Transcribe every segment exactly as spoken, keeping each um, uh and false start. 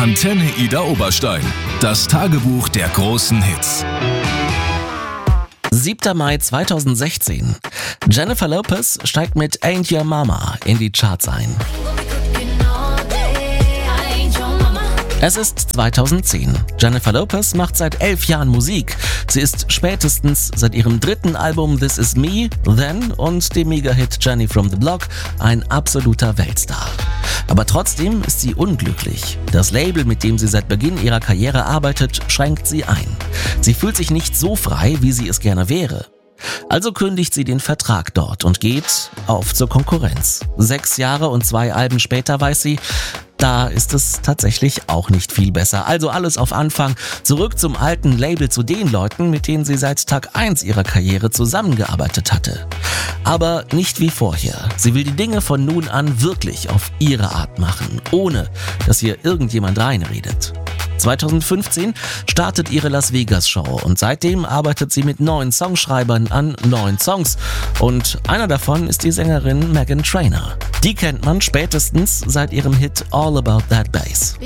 Antenne Ida Oberstein. Das Tagebuch der großen Hits. siebter Mai zweitausendsechzehn. Jennifer Lopez steigt mit Ain't Your Mama in die Charts ein. Es ist zweitausendzehn. Jennifer Lopez macht seit elf Jahren Musik. Sie ist spätestens seit ihrem dritten Album This Is Me, Then und dem Mega-Hit Jenny from the Block ein absoluter Weltstar. Aber trotzdem ist sie unglücklich. Das Label, mit dem sie seit Beginn ihrer Karriere arbeitet, schränkt sie ein. Sie fühlt sich nicht so frei, wie sie es gerne wäre. Also kündigt sie den Vertrag dort und geht auf zur Konkurrenz. Sechs Jahre und zwei Alben später weiß sie, da ist es tatsächlich auch nicht viel besser. Also alles auf Anfang, zurück zum alten Label, zu den Leuten, mit denen sie seit Tag eins ihrer Karriere zusammengearbeitet hatte. Aber nicht wie vorher. Sie will die Dinge von nun an wirklich auf ihre Art machen, ohne dass hier irgendjemand reinredet. zweitausendfünfzehn startet ihre Las Vegas Show und seitdem arbeitet sie mit neun Songschreibern an neun Songs und einer davon ist die Sängerin Meghan Trainor. Die kennt man spätestens seit ihrem Hit All About That Bass.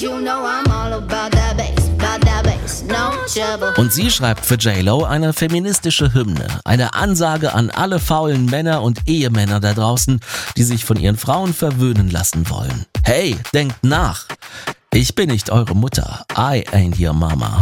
Und sie schreibt für J-Lo eine feministische Hymne, eine Ansage an alle faulen Männer und Ehemänner da draußen, die sich von ihren Frauen verwöhnen lassen wollen. Hey, denkt nach! Ich bin nicht eure Mutter. I ain't your mama.